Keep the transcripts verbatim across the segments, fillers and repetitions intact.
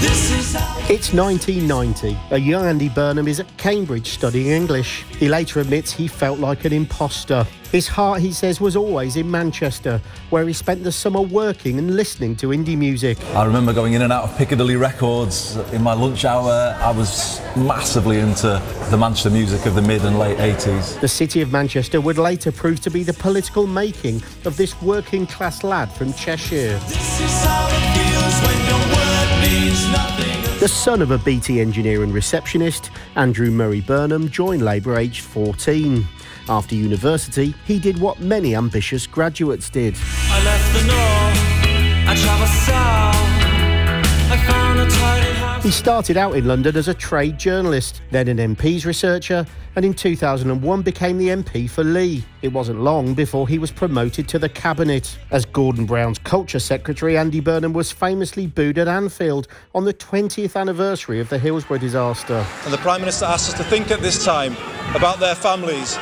It's nineteen ninety. A young Andy Burnham is at Cambridge studying English. He later admits he felt like an imposter. His heart, he says, was always in Manchester, where he spent the summer working and listening to indie music. I remember going in and out of Piccadilly Records in my lunch hour. I was massively into the Manchester music of the mid and late eighties. The city of Manchester would later prove to be the political making of this working class lad from Cheshire. This is how it feels when your word means nothing. The son of a B T engineer and receptionist, Andrew Murray Burnham joined Labour aged fourteen. After university, he did what many ambitious graduates did. I left the north, I travelled south, I found a tiny house. He started out in London as a trade journalist, then an M P's researcher, and in two thousand one became the M P for Lee. It wasn't long before he was promoted to the cabinet. As Gordon Brown's culture secretary, Andy Burnham was famously booed at Anfield on the twentieth anniversary of the Hillsborough disaster. And the Prime Minister asked us to think at this time about their families.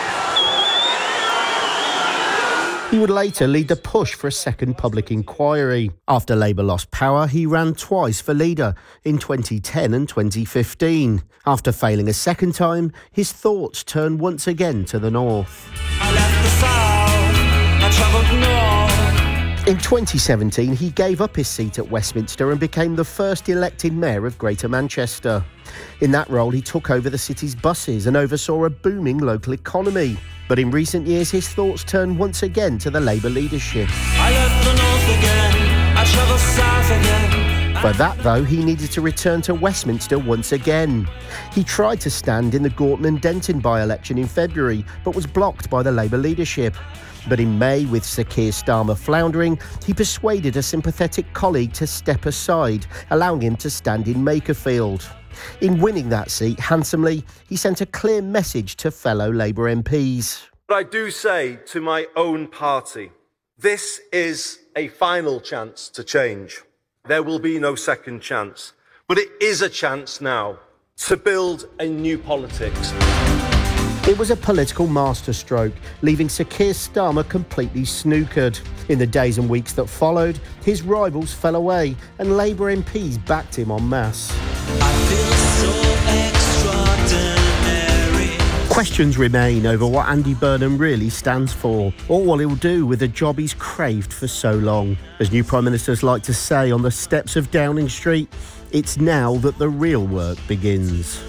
He would later lead the push for a second public inquiry. After Labour lost power, he ran twice for leader, in twenty ten and twenty fifteen. After failing a second time, his thoughts turned once again to the north. I left the south, I travelled north. In twenty seventeen, he gave up his seat at Westminster and became the first elected mayor of Greater Manchester. In that role, he took over the city's buses and oversaw a booming local economy. But in recent years, his thoughts turned once again to the Labour leadership. I left the north again, I travelled south again. For that, though, he needed to return to Westminster once again. He tried to stand in the Gorton and Denton by-election in February, but was blocked by the Labour leadership. But in May, with Sir Keir Starmer floundering, he persuaded a sympathetic colleague to step aside, allowing him to stand in Makerfield. In winning that seat handsomely, he sent a clear message to fellow Labour M Ps. But I do say to my own party, this is a final chance to change. There will be no second chance. But it is a chance now to build a new politics. It was a political masterstroke, leaving Sir Keir Starmer completely snookered. In the days and weeks that followed, his rivals fell away and Labour M Ps backed him en masse. I feel so extraordinary. Questions remain over what Andy Burnham really stands for, or what he'll do with a job he's craved for so long. As new Prime Ministers like to say on the steps of Downing Street, it's now that the real work begins.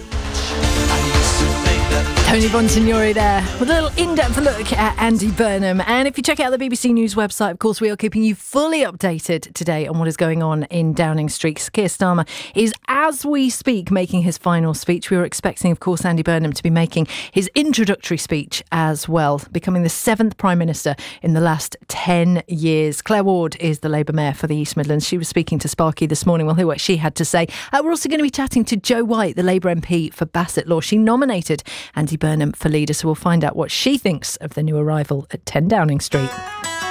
Tony Bonsignori there with a little in-depth look at Andy Burnham. And if you check out the B B C News website, of course, we are keeping you fully updated today on what is going on in Downing Street. Keir Starmer is, as we speak, making his final speech. We were expecting, of course, Andy Burnham to be making his introductory speech as well, becoming the seventh Prime Minister in the last ten years. Claire Ward is the Labour Mayor for the East Midlands. She was speaking to Sparky this morning. We'll hear what she had to say. Uh, we're also going to be chatting to Jo White, the Labour M P for Bassett Law. She nominated Andy Burnham for leader, so we'll find out what she thinks of the new arrival at ten Downing Street.